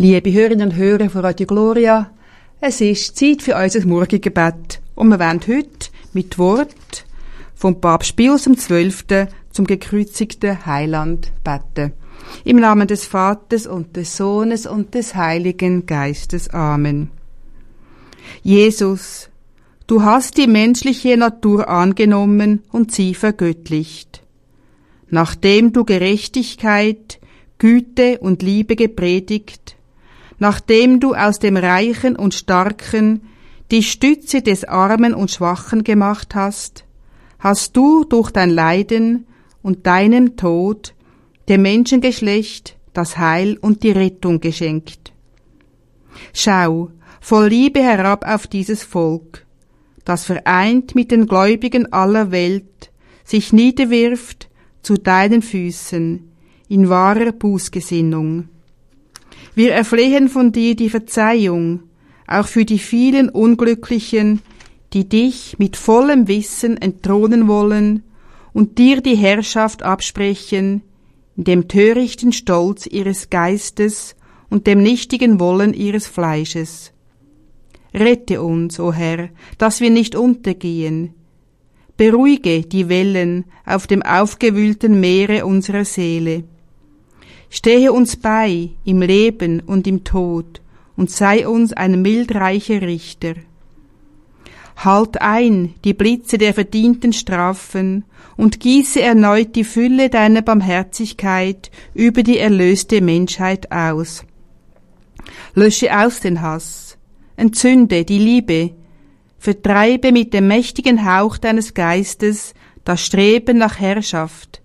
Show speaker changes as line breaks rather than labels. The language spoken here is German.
Liebe Hörerinnen und Hörer von Radio Gloria, es ist Zeit für unser Morgengebet und wir wollen heute mit Wort vom Papst Pius XII. Zum gekreuzigten Heiland beten. Im Namen des Vaters und des Sohnes und des Heiligen Geistes. Amen. Jesus, du hast die menschliche Natur angenommen und sie vergöttlicht. Nachdem du Gerechtigkeit, Güte und Liebe gepredigt, nachdem du aus dem Reichen und Starken die Stütze des Armen und Schwachen gemacht hast, hast du durch dein Leiden und deinem Tod dem Menschengeschlecht das Heil und die Rettung geschenkt. Schau voll Liebe herab auf dieses Volk, das vereint mit den Gläubigen aller Welt sich niederwirft zu deinen Füßen in wahrer Bußgesinnung. Wir erflehen von dir die Verzeihung, auch für die vielen Unglücklichen, die dich mit vollem Wissen entthronen wollen und dir die Herrschaft absprechen, in dem törichten Stolz ihres Geistes und dem nichtigen Wollen ihres Fleisches. Rette uns, o Herr, dass wir nicht untergehen. Beruhige die Wellen auf dem aufgewühlten Meere unserer Seele. Stehe uns bei im Leben und im Tod und sei uns ein mildreicher Richter. Halt ein die Blitze der verdienten Strafen und gieße erneut die Fülle deiner Barmherzigkeit über die erlöste Menschheit aus. Lösche aus den Hass, entzünde die Liebe, vertreibe mit dem mächtigen Hauch deines Geistes das Streben nach Herrschaft,